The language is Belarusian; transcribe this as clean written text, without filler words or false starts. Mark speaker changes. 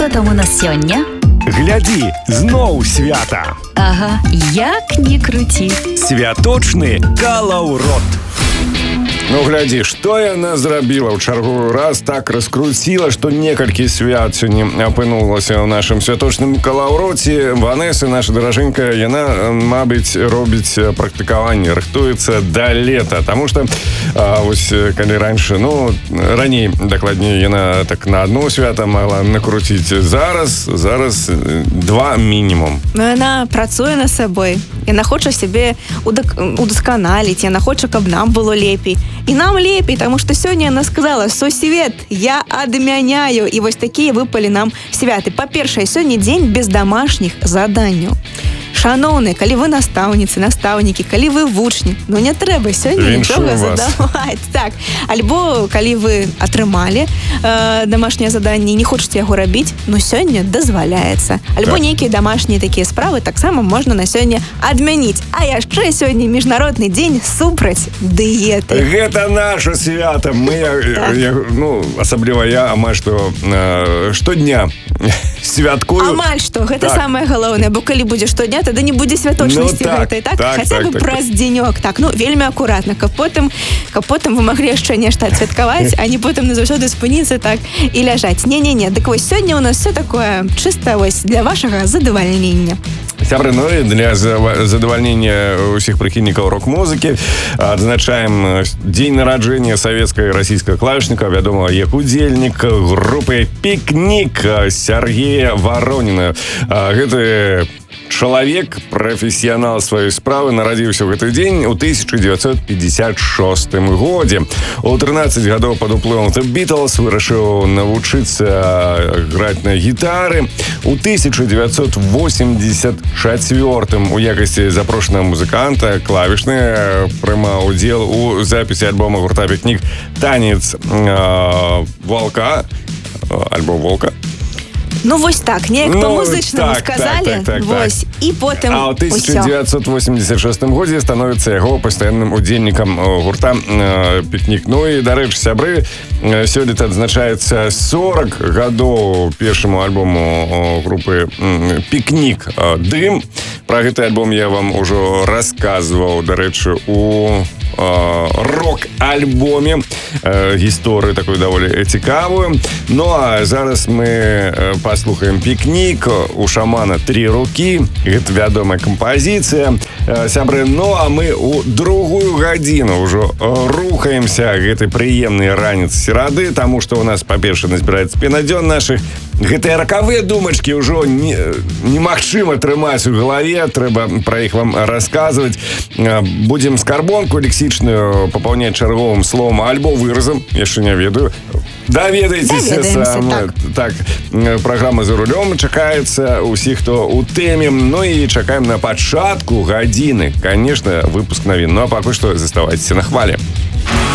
Speaker 1: Што там у нас сёння?
Speaker 2: Глядзі, зноў свята.
Speaker 1: Ага, як не круці.
Speaker 2: Святочны калаўрот. Ну, глядзі, што яна зрабіла ў чарговы раз, так раскруціла, што некалькі свят сёння апынулася ў нашым святочным калаўроце. Ванесса, наша даражэнькая, яна, мабыць, робіць практыкаванне, рыхтуецца да лета. Таму што, вось, калі раней, дакладней, яна так на одно свята магла накруціць. Зараз два мінімум.
Speaker 3: Ну, яна працуе над сабой. Яна хоча сябе удасканаліць, яна хоча, каб нам было лепей. І нам лепей, таму што сёння яна сказала: «Сусвет, я адмяняю». І вось такія выпалі нам святы. Па-першае, сёння дзень без дамашніх заданняў. Шаноўныя, калі вы настаўнікі, калі вы вучні, ну не трэба сёння нічога задаваць. Так. Альбо калі вы атрымалі дамашняе заданне і не хочаце яго рабіць, ну сёння дазваляецца. Альбо нейкія дамашнія такія справы таксама можна на сёння адмяніць. А яшчэ сёння міжнародны дзень супраць дыеты.
Speaker 2: Гэта наша свята. Мы, асабліва я, амаль што штодня святкую.
Speaker 3: Амаль што, гэта самае галоўнае, бо калі будзе штодня, тады не будзе святочнасці гэтай, так? Хаця бы праз дзенёк, так, вельмі акуратна, каб потым вы маглі яшчэ нешта адсвяткаваць, а не потым назаўсёды спыніцца так і ляжаць. Не. Дык вось сёння у нас все такое чыста вось для вашага задавальнення.
Speaker 2: Сябры, і для задавальнення ўсіх прыхільнікаў рок-музыкі адзначаем дзень нараджэння савецкага і расійскага клавішніка, вядомага як удзельнік групы «Пікнік» Сергея Вороніна. Гэты чалавек, прафесіянал сваёй справы, нарадзіўся ў гэты дзень у 1956 годзе. У 13 гадоў пад уплывам The Beatles вырашыў навучыцца граць на гітары. У 1984 у якасці запрошанага музыканта клавішны прымаў удзел у запіси альбома гурта «Пікнік» «Танец ваўка» альбо «Волка».
Speaker 3: Ну, вось так, неяк па-музычнаму сказалі. Вось, і потым
Speaker 2: а ў 1986 годзе становіцца яго пастаянным удзельнікам гурта «Пікнік». Ну і, дарэчы, сябры, сёлета адзначаецца 40 гадоў першаму альбому групы «Пікнік» «Дым». Пра гэты альбом я вам ужо расказваў, дарэчы, у рок-альбоме. Гісторыю такую даволі цікавую. Ну, а зараз мы паслухаем «Пікнік». У шамана 3 рукі. Гэта вядомая кампазіцыя. Сябры, ну, а мы у другую гадзіну ўжо рухаемся гэтай прыемнай раніцы серады, таму што у нас, па-першае, назбіраецца пенадзён нашых. Гэтыя ракавыя думачкі ўжо немагчыма трымаць у галаве, трэба пра іх вам расказваць. Будзем скарбонку лексічную папаўняць чарговым словам альбо выразам, яшчэ не ведаю. Даведаецеся сам. Так, праграма «За рулём» чакаецца ўсіх, хто у тэме. Ну і чакаем на пачатку гадзіны, конечно, выпуск навін. Ну а пакуль што заставайцеся на хвале.